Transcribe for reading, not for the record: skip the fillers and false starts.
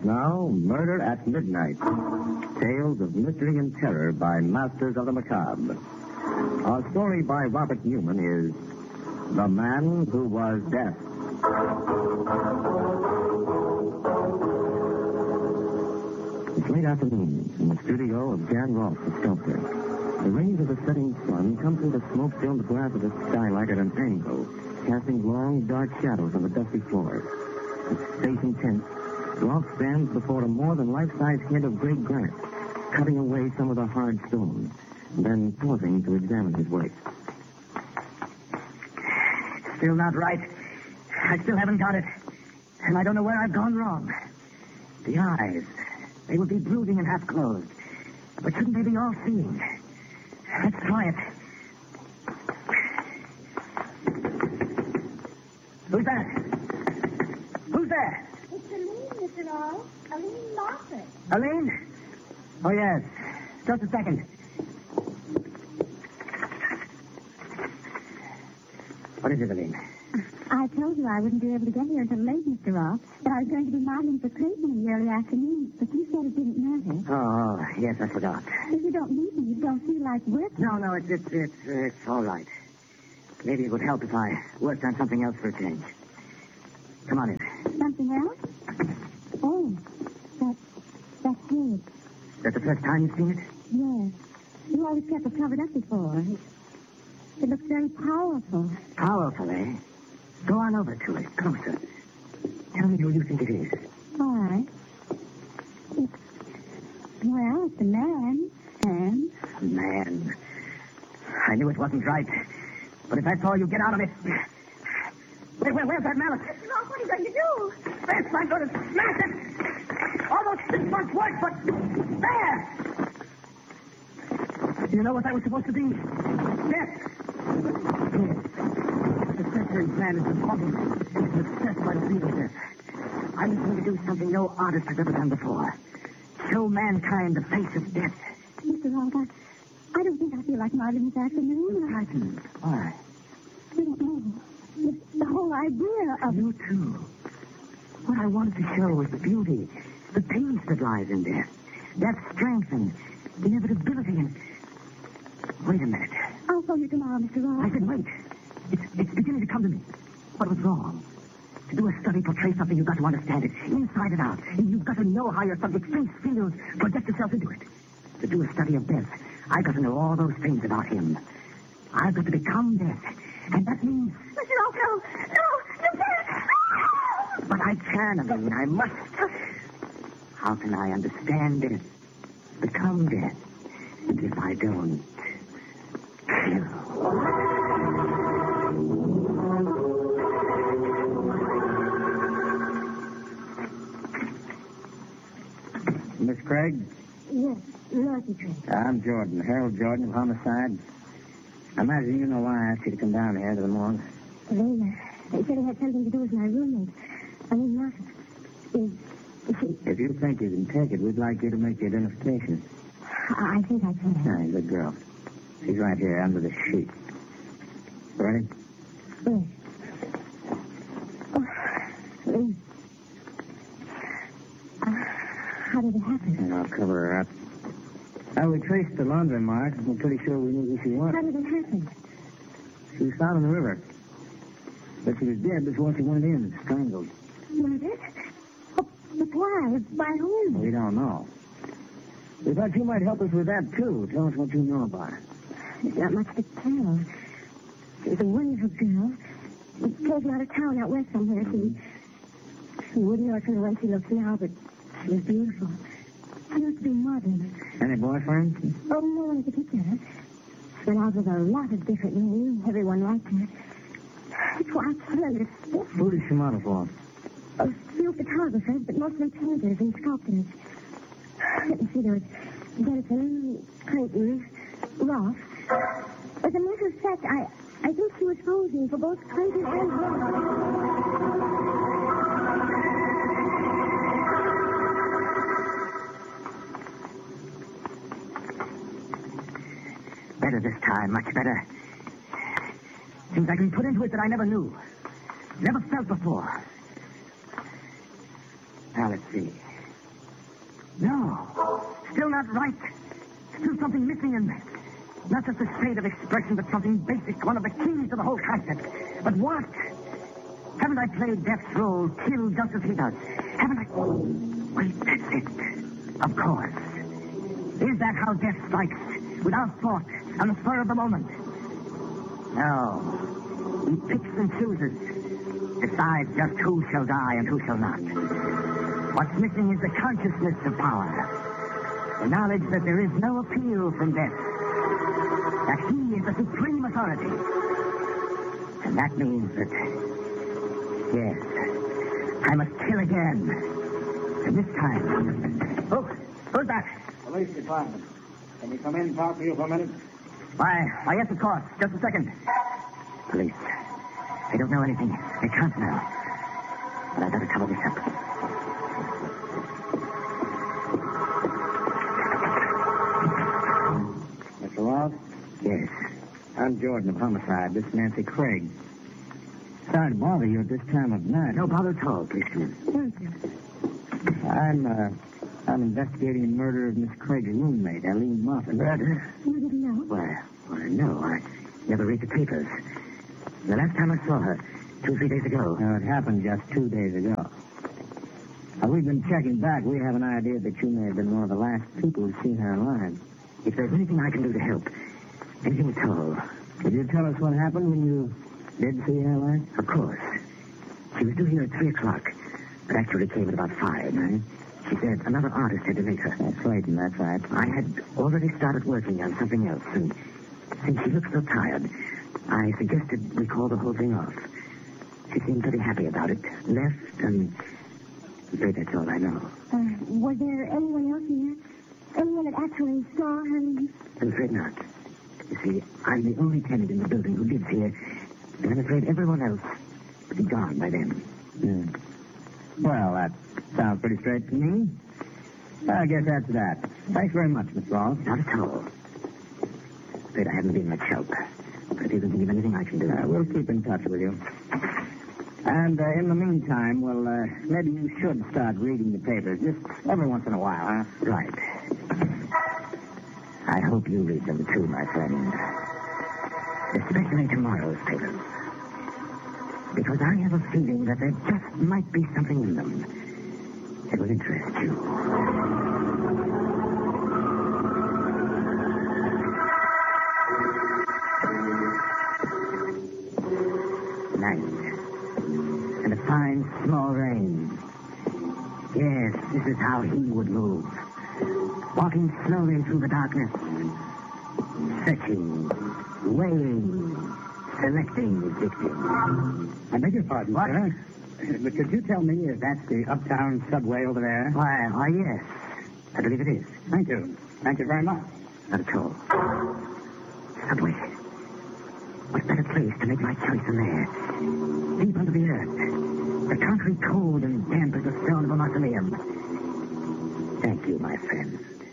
Now, Murder at Midnight. Tales of mystery and terror by Masters of the Macabre. Our story by Robert Newman is The Man Who Was Death. It's late afternoon in the studio of Jan Ross, the sculptor. The rays of the setting sun come through the smoke-filled glass of the skylight at an angle, casting long, dark shadows on the dusty floor. With face intent, Ross stands before a more than life-size head of gray granite, cutting away some of the hard stone, then pausing to examine his work. Still not right. I still haven't got it. And I don't know where I've gone wrong. The eyes, they would be brooding and half closed. But shouldn't they be all seeing? Let's try it. Who's that? Who's there? It's Aline, Mr. Ross. Aline Moffat. Aline? Oh, yes. Just a second. What is it, Aline? I told you I wouldn't be able to get here until late, Mr. Ross. That I was going to be modeling for Clayton in the early afternoon. But you said it didn't matter. Oh, yes, I forgot. If you don't need me, you don't feel like working. No, it's all right. Maybe it would help if I worked on something else for a change. Come on in. Something else? Oh, that's good. Is that the first time you've seen it? Yes. You always kept it covered up before. It looks very powerful. Powerful, eh? Go on over to it, closer. Tell me who you think it is. All right. It's a man. Man. I knew it wasn't right. But if that's all you get out of it... Where's that mallet? Mr. Ross, what are you going to do? Yes, I'm going to smash it! Almost 6 months' work, but there! Do you know what that was supposed to be? Death! The sensory plan is impossible. It's obsessed by the feel of death. I'm going to do something no artist has ever done before. Show mankind the face of death. Mr. Ross, I don't think I feel like modeling this afternoon. Frightened. Why? I don't know. The whole idea of... You too. What I wanted to show was the beauty, the peace that lies in death. Death's strength and inevitability and... Wait a minute. I'll phone you tomorrow, Mr. Ross. I said wait. It's beginning to come to me. What was wrong? To do a study, portray something, you've got to understand it, inside and out. And you've got to know how your subject thinks, feels, project yourself into it. To do a study of death, I've got to know all those things about him. I've got to become death. And that means... Mr. Ross, no, you can't. But I can, Aline, I must. How can I understand death, become death, and if I don't, kill? Miss Craig? Yes, Dorothy Craig. I'm Jordan, Harold Jordan of Homicide. I imagine you know why I asked you to come down here to the morgue. They said it had something to do with my roommate. Aline Moffat. Is she... If you think you can take it, we'd like you to make the identification. I think I can. Ah, good girl. She's right here under the sheet. Ready? Yes. Oh, Aline. How did it happen? And I'll cover her up. Well, we traced the laundry mark. We're pretty sure we knew who she was. How did it happen? She was found in the river. But she was dead before she went in, strangled. Murdered? Oh, but why? By whom? We don't know. We thought you might help us with that, too. Tell us what you know about her. There's not much to tell. She was a wonderful girl. We came out of town out west somewhere. She wouldn't know it from the way she looks now, but she was beautiful. She used to be modern. Any boyfriend? Oh, no one in particular. She went out with a lot of different men. Everyone liked her. It's why I turned it. Who did she model for? A few photographers, but mostly painters and sculptors. Let me see, there was Denison, Clayton, Ross. As a matter of fact, I think she was posing for both Clayton and Ross. Better this time, much better. Things I can put into it that I never knew. Never felt before. Now, let's see. not right. Still something missing in there. Not just a shade of expression, but something basic, one of the keys to the whole concept. But what? Haven't I played Death's role, kill just as he does? Haven't I... Wait, that's it. Of course. Is that how Death strikes? Without thought, on the spur of the moment? No. He picks and chooses. Decides just who shall die and who shall not. What's missing is the consciousness of power. The knowledge that there is no appeal from Death. That he is the supreme authority. And that means that, yes, I must kill again. And this time... Oh, who's that? Police department. Can we come in and talk to you for a minute? Why, yes, of course. Just a second. Police. They don't know anything. They can't know. But I've got to cover this up. Mr. Ross? Yes. I'm Jordan of Homicide. This is Nancy Craig. Sorry to bother you at this time of night. No bother at all, please come in. Thank you. I'm investigating the murder of Miss Craig's roommate, Eileen Moffat. Murder? You didn't know? Why, no. I never read the papers. The last time I saw her, 2 or 3 days ago. It happened just 2 days ago. We've been checking back. We have an idea that you may have been one of the last people who've seen her alive. If there's anything I can do to help, anything at all. Could you tell us what happened when you did see her alive? Of course. She was due here at 3 o'clock, but actually came at about 5. Right. She said another artist had to meet her. Clayton, that's right. I had already started working on something else, and since she looked so tired, I suggested we call the whole thing off. She seemed pretty happy about it. Left, and I'm afraid that's all I know. Was there anyone else here? Anyone that actually saw her leave? I'm afraid not. You see, I'm the only tenant in the building who lives here, and I'm afraid everyone else will be gone by then. Well, that sounds pretty straight to me. I guess that's that. Thanks very much, Miss Ross. Not at all. Afraid I haven't been much help. But if you can think of anything I can do... We'll keep in touch with you. And in the meantime, well, maybe you should start reading the papers just every once in a while, huh? Right. I hope you read them too, my friend. Especially tomorrow's papers. Because I have a feeling that there just might be something in them that will interest you. Night. And a fine, small rain. Yes, this is how he would move. Walking slowly through the darkness. Searching, weighing, selecting his victim. I beg your pardon, sir. But could you tell me if that's the Uptown subway over there? Why, yes. I believe it is. Thank you. Thank you very much. Not at all. Subway. What better place to make my choice than there? Deep under the earth. The concrete cold and damp as the stone of a mausoleum. Thank you, my friend.